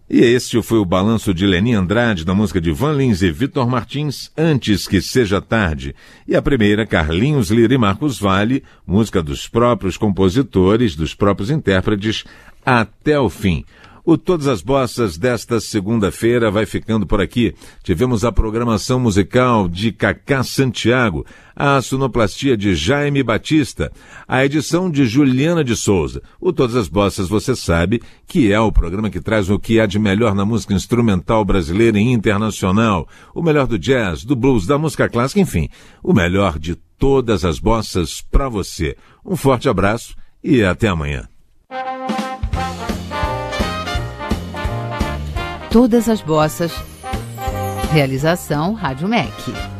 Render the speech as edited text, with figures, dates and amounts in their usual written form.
E este foi o balanço de Leni Andrade da música de Van Lins e Vitor Martins, Antes que Seja Tarde. E a primeira, Carlinhos Lira e Marcos Valle, música dos próprios compositores, dos próprios intérpretes, Até o Fim. O Todas as Bossas desta segunda-feira vai ficando por aqui. Tivemos a programação musical de Cacá Santiago, a sonoplastia de Jaime Batista, a edição de Juliana de Souza. O Todas as Bossas, você sabe, que é o programa que traz o que há de melhor na música instrumental brasileira e internacional, o melhor do jazz, do blues, da música clássica, enfim, o melhor de todas as bossas para você. Um forte abraço e até amanhã. Todas as Bossas. Realização Rádio MEC.